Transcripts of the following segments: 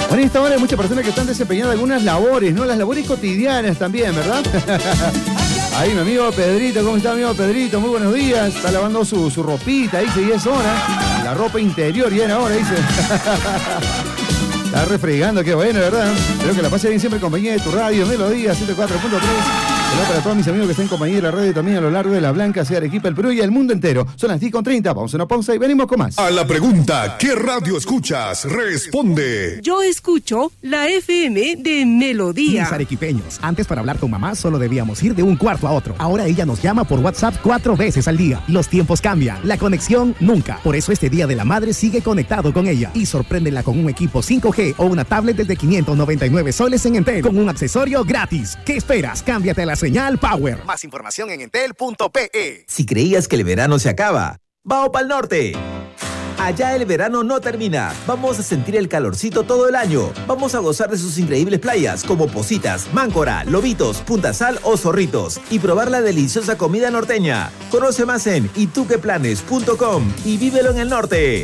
Bueno, en esta hora hay muchas personas que están desempeñando algunas labores, ¿no? Las labores cotidianas también, ¿verdad? Ahí mi amigo Pedrito, ¿cómo está mi amigo Pedrito? Muy buenos días. Está lavando su ropita, dice, y es hora. La ropa interior, y era hora, dice. Está refregando, qué bueno, ¿verdad? Espero que la pase bien siempre en compañía de tu radio, Melodía 104.3. Para todos mis amigos que están en compañía de la radio también a lo largo de la Blanca, hacia Arequipa, el Perú y el mundo entero. Son las 10:30, vamos a una pausa y venimos con más. A la pregunta, ¿qué radio escuchas? Responde. Yo escucho la FM de Melodía. Mis arequipeños, antes para hablar con mamá solo debíamos ir de un cuarto a otro. Ahora ella nos llama por WhatsApp 4 veces al día. Los tiempos cambian, la conexión nunca. Por eso este Día de la Madre sigue conectado con ella. Y sorpréndela con un equipo 5G o una tablet desde 599 soles en Entel, con un accesorio gratis. ¿Qué esperas? Cámbiate a la señal Power. Más información en entel.pe. Si creías que el verano se acaba, ¡vamos pa'l norte! Allá el verano no termina. Vamos a sentir el calorcito todo el año. Vamos a gozar de sus increíbles playas como Positas, Máncora, Lobitos, Punta Sal o Zorritos y probar la deliciosa comida norteña. Conoce más en ituqueplanes.com y vívelo en el norte.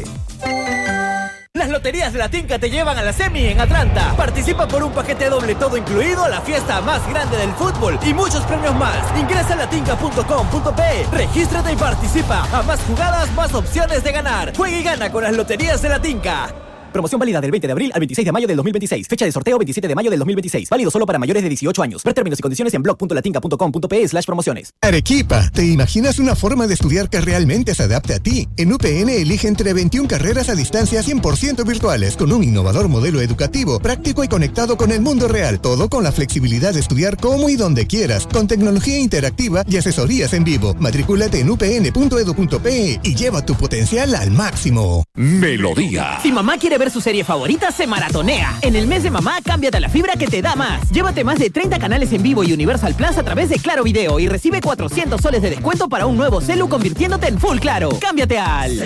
Las loterías de la Tinca te llevan a la semi en Atlanta. Participa por un paquete doble todo incluido, la fiesta más grande del fútbol y muchos premios más. Ingresa a latinca.com.pe, regístrate y participa. A más jugadas, más opciones de ganar. Juega y gana con las loterías de la Tinca. Promoción válida del 20 de abril al 26 de mayo del 2026. Fecha de sorteo 27 de mayo del 2026. Válido solo para mayores de 18 años. Ver términos y condiciones en blog.latinca.com.pe/promociones. Arequipa, ¿te imaginas una forma de estudiar que realmente se adapte a ti? En UPN elige entre 21 carreras a distancia 100% virtuales, con un innovador modelo educativo, práctico y conectado con el mundo real. Todo con la flexibilidad de estudiar como y donde quieras, con tecnología interactiva y asesorías en vivo. Matricúlate en upn.edu.pe y lleva tu potencial al máximo. Melodía. Si mamá quiere ver su serie favorita, se maratonea. En el mes de mamá, cámbiate a la fibra que te da más. Llévate más de 30 canales en vivo y Universal Plus a través de Claro Video y recibe 400 soles de descuento para un nuevo celu convirtiéndote en Full Claro. Cámbiate al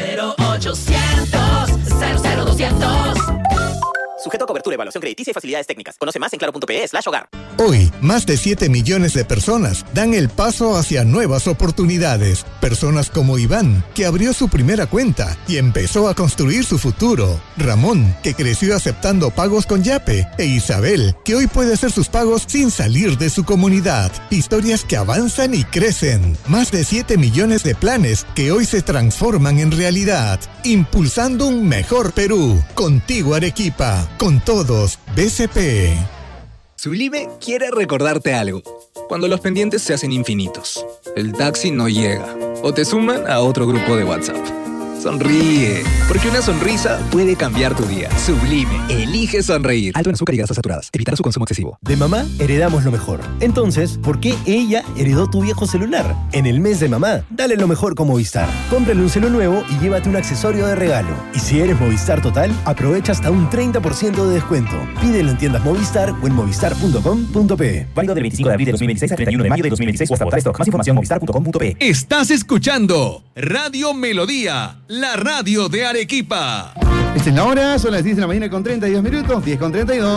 0800 00200. Sujeto a cobertura, evaluación crediticia y facilidades técnicas. Conoce más en claro.pe/hogar. Hoy, más de 7 millones de personas dan el paso hacia nuevas oportunidades. Personas como Iván, que abrió su primera cuenta y empezó a construir su futuro. Ramón, que creció aceptando pagos con Yape. E Isabel, que hoy puede hacer sus pagos sin salir de su comunidad. Historias que avanzan y crecen. Más de 7 millones de planes que hoy se transforman en realidad. Impulsando un mejor Perú. Contigo, Arequipa. Con todos, BCP. Sublime quiere recordarte algo. Cuando los pendientes se hacen infinitos, el taxi no llega o te suman a otro grupo de WhatsApp. Sonríe, porque una sonrisa puede cambiar tu día. Sublime, elige sonreír. Alto en azúcar y grasas saturadas. Evitar su consumo excesivo. De mamá heredamos lo mejor. Entonces, ¿por qué ella heredó tu viejo celular? En el mes de mamá, dale lo mejor con Movistar. Cómprale un celu nuevo y llévate un accesorio de regalo. Y si eres Movistar Total, aprovecha hasta un 30% de descuento. Pídelo en tiendas Movistar o en movistar.com.pe. Válido del 25 de abril de 2026 al 31 de mayo de 2026 o hasta agotar stock. Más información movistar.com.pe. Estás escuchando Radio Melodía, la radio de Arequipa. Esta es la hora, son las 10 de la mañana con 32 minutos, 10:32.